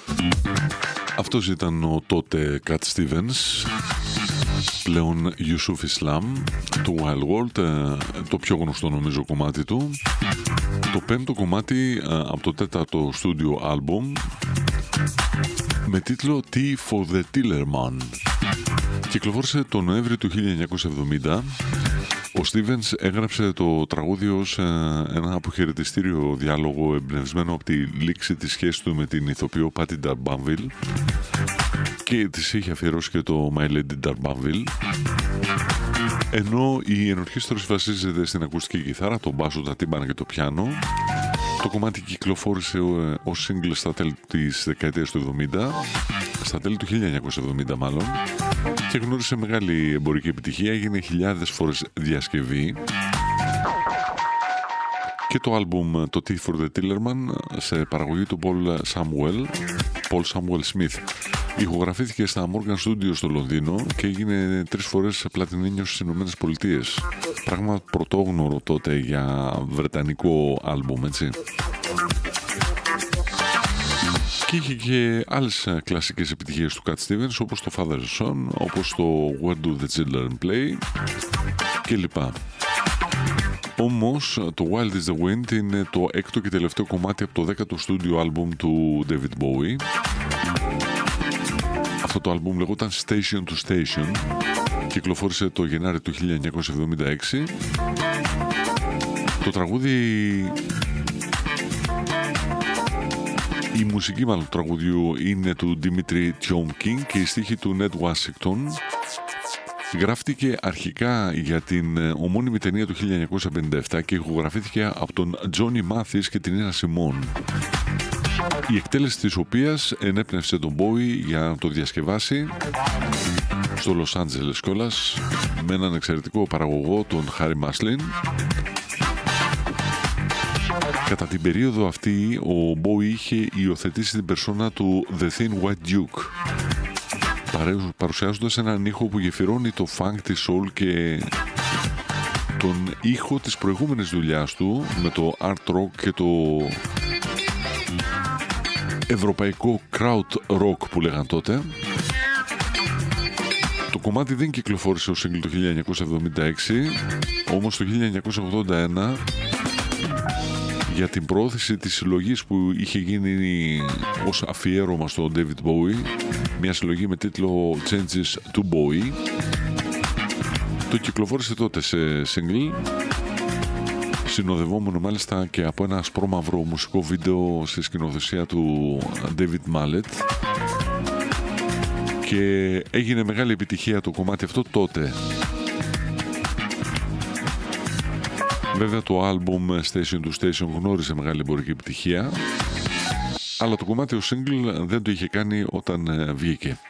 Αυτός ήταν ο τότε Cat Stevens, πλέον Yusuf Islam, του Wild World, το πιο γνωστό νομίζω κομμάτι του. Το πέμπτο κομμάτι από το τέταρτο στούντιο άλμπουμ με τίτλο T for the Tillerman. Κυκλοφόρησε τον Νοέμβριο του 1970. Ο Stevens έγραψε το τραγούδι ως ένα αποχαιρετιστήριο διάλογο εμπνευσμένο από τη λήξη της σχέσης του με την ηθοποιό Patty Darbanville και της είχε αφιερώσει και το My Lady Darbanville, ενώ η ενορχήστρωση βασίζεται στην ακουστική κιθάρα, τον μπάσο, τα τύμπανα και το πιάνο. Το κομμάτι κυκλοφόρησε ως single στα τέλη της δεκαετίας του 70, στα τέλη του 1970 μάλλον, και γνώρισε μεγάλη εμπορική επιτυχία, έγινε χιλιάδες φορές διασκευή. Και το άλμπουμ το T for the Tillerman σε παραγωγή του Paul Samuel Smith ηχογραφήθηκε στα Morgan Studios στο Λονδίνο και έγινε 3 φορές πλατινένιο στις Ηνωμένες Πολιτείες. Πράγμα πρωτόγνωρο τότε για βρετανικό άλμπουμ, έτσι. Και είχε και άλλες κλασικές επιτυχίες του Cat Stevens, όπως το Father's Son, όπως το Where Do the Children Play κλπ. Όμως το Wild is the Wind είναι το έκτο και τελευταίο κομμάτι από το 10ο στούντιο άλμπουμ του David Bowie. Αυτό το άλμπουμ λεγόταν Station to Station, κυκλοφόρησε το Γενάρη του 1976. Το τραγούδι, η μουσική μάλλον του τραγουδιού είναι του Dimitri Tiomkin και η στίχη του Ned Washington. Γράφτηκε αρχικά για την ομώνυμη ταινία του 1957 και ηχογραφήθηκε από τον Johnny Mathis και την Nina Simone, η εκτέλεση της οποίας ενέπνευσε τον Bowie για να το διασκευάσει στο Λος Άντζελες κιόλας με έναν εξαιρετικό παραγωγό, τον Harry Maslin. Κατά την περίοδο αυτή ο Bowie είχε υιοθετήσει την περσόνα του The Thin White Duke, παρουσιάζοντας έναν ήχο που γεφυρώνει το funk, τη soul και τον ήχο της προηγούμενης δουλειάς του με το art rock και το ευρωπαϊκό crowd rock που λέγαν τότε. Το κομμάτι δεν κυκλοφόρησε ως single το 1976, όμως το 1981 για την προώθηση της συλλογής που είχε γίνει ως αφιέρωμα στο David Bowie, μια συλλογή με τίτλο Changes to Bowie, το κυκλοφόρησε τότε σε single, συνοδευόμενο μάλιστα και από ένα ασπρόμαυρο μουσικό βίντεο στη σκηνοθεσία του David Mallet, και έγινε μεγάλη επιτυχία το κομμάτι αυτό τότε. Βέβαια το άλμπουμ Station to Station γνώρισε μεγάλη εμπορική επιτυχία, αλλά το κομμάτι ο single δεν το είχε κάνει όταν βγήκε.